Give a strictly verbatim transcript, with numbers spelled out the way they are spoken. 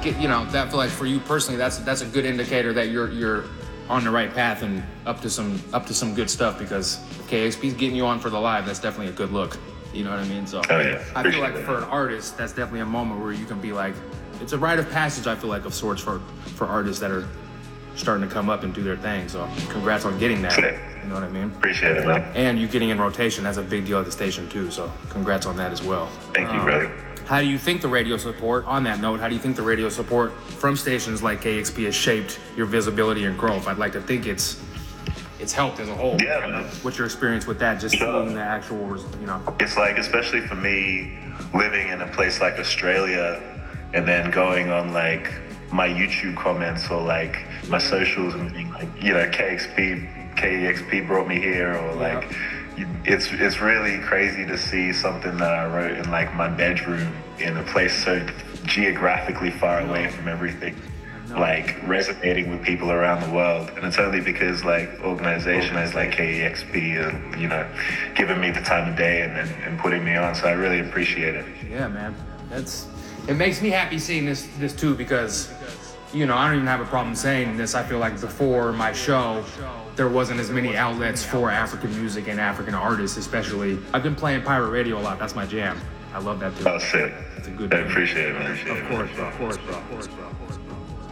get, you know, that feel like for you personally, that's that's a good indicator that you're you're on the right path and up to some up to some good stuff, because if K X P's getting you on for the live, that's definitely a good look. You know what I mean? So oh, yeah. I feel like for an artist, that's definitely a moment where you can be like, it's a rite of passage, I feel like, of sorts for, for artists that are starting to come up and do their thing. So congrats on getting that. You know what I mean? Appreciate it, man. And you getting in rotation, that's a big deal at the station too. So congrats on that as well. Thank um, you, brother. How do you think the radio support, on that note, how do you think the radio support from stations like K X P has shaped your visibility and growth? I'd like to think it's it's helped as a whole. Yeah, man. What's your experience with that, just Sure. seeing the actual, you know? It's like, especially for me, living in a place like Australia and then going on like my YouTube comments or like my socials and being like, you know, K X P, K X P brought me here, or like, Yeah. it's it's really crazy to see something that I wrote in like my bedroom in a place so geographically far away from everything, like resonating with people around the world. And it's only because like organizations like K X P are, you know, giving me the time of day and, and, and putting me on. So I really appreciate it. Yeah, man. That's, it makes me happy seeing this this too, because, you know, I don't even have a problem saying this. I feel like before my show, there wasn't as many outlets for African music and African artists, especially. I've been playing pirate radio a lot. That's my jam. I love that too. Oh, sick. It's a good I thing. appreciate it, man. Of course, bro. Of course, bro. Of course, bro.